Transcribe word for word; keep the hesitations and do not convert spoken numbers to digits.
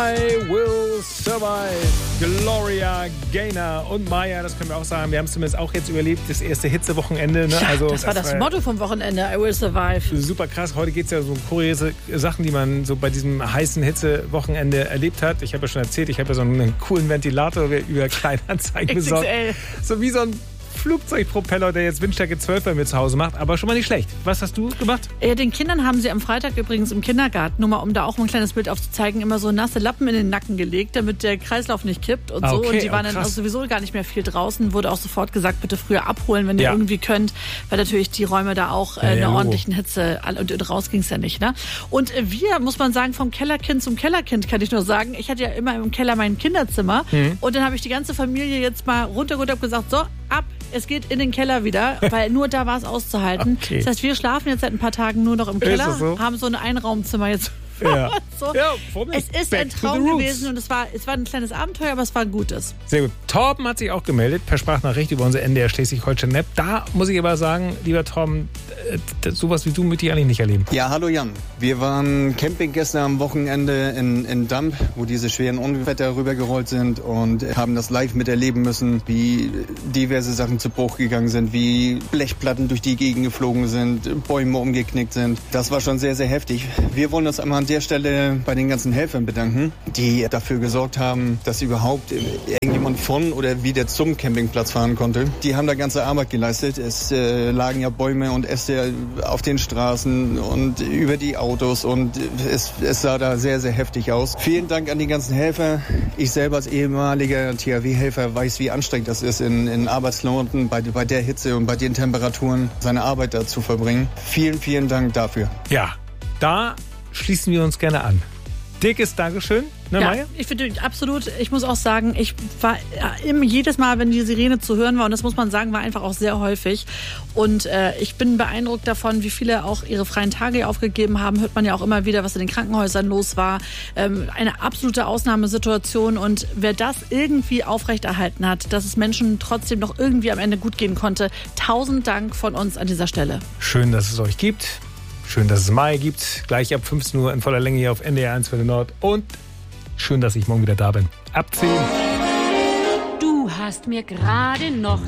I Will Survive. Gloria Gaynor und Maya, das können wir auch sagen. Wir haben es zumindest auch jetzt überlebt, das erste Hitzewochenende. Ne? Ja, also, das war das, das war Motto vom Wochenende, I Will Survive. Super krass. Heute geht es ja so um kuriose Sachen, die man so bei diesem heißen Hitzewochenende erlebt hat. Ich habe ja schon erzählt, ich habe ja so einen coolen Ventilator über Kleinanzeigen besorgt. So wie so ein Flugzeugpropeller, der jetzt Windstärke zwölf bei mir zu Hause macht, aber schon mal nicht schlecht. Was hast du gemacht? Ja, den Kindern haben sie am Freitag übrigens im Kindergarten, nur mal um da auch mal ein kleines Bild aufzuzeigen, immer so nasse Lappen in den Nacken gelegt, damit der Kreislauf nicht kippt und ah, so. Okay, und die waren oh, dann auch sowieso gar nicht mehr viel draußen. Wurde auch sofort gesagt, bitte früher abholen, wenn ihr ja. irgendwie könnt, weil natürlich die Räume da auch äh, ja, ja, einer ordentlichen Hitze, und, und raus ging es ja nicht. Ne? Und wir, muss man sagen, vom Kellerkind zum Kellerkind, kann ich nur sagen, ich hatte ja immer im Keller mein Kinderzimmer mhm. und dann habe ich die ganze Familie jetzt mal runtergeholt und gesagt, so, ab, es geht in den Keller wieder, weil nur da war es auszuhalten. Okay. Das heißt, wir schlafen jetzt seit ein paar Tagen nur noch im Keller, so? haben so ein Einraumzimmer jetzt. Ja. so. Ja, es ist ein Traum gewesen und es war, es war ein kleines Abenteuer, aber es war ein gutes. Sehr gut. Torben hat sich auch gemeldet per Sprachnachricht über unser N D R Schleswig-Holstein-App. Da muss ich aber sagen, lieber Torben, sowas wie du möchte ich eigentlich nicht erleben. Ja, hallo Jan. Wir waren Camping gestern am Wochenende in, in Damp, wo diese schweren Unwetter rübergerollt sind und haben das live miterleben müssen, wie diverse Sachen zu Bruch gegangen sind, wie Blechplatten durch die Gegend geflogen sind, Bäume umgeknickt sind. Das war schon sehr, sehr heftig. Wir wollen uns einmal an der Stelle bei den ganzen Helfern bedanken, die dafür gesorgt haben, dass überhaupt irgendjemand von oder wieder zum Campingplatz fahren konnte. Die haben da ganze Arbeit geleistet. Es äh, lagen ja Bäume und Äste auf den Straßen und über die Autos und es, es sah da sehr, sehr heftig aus. Vielen Dank an die ganzen Helfer. Ich selber als ehemaliger T H W-Helfer weiß, wie anstrengend das ist, in, in Arbeitslonden bei, bei der Hitze und bei den Temperaturen seine Arbeit da zu verbringen. Vielen, vielen Dank dafür. Ja, da schließen wir uns gerne an. Dickes Dankeschön. Ne, ja, Maya? ich finde absolut, ich muss auch sagen, ich war immer, jedes Mal, wenn die Sirene zu hören war, und das muss man sagen, war einfach auch sehr häufig. Und äh, ich bin beeindruckt davon, wie viele auch ihre freien Tage aufgegeben haben. Hört man ja auch immer wieder, was in den Krankenhäusern los war. Ähm, eine absolute Ausnahmesituation. Und wer das irgendwie aufrechterhalten hat, dass es Menschen trotzdem noch irgendwie am Ende gut gehen konnte, tausend Dank von uns an dieser Stelle. Schön, dass es euch gibt. Schön, dass es Mai gibt. Gleich ab fünfzehn Uhr in voller Länge hier auf N D R eins für den Nord. Und schön, dass ich morgen wieder da bin. Ab zehn. Du hast mir gerade noch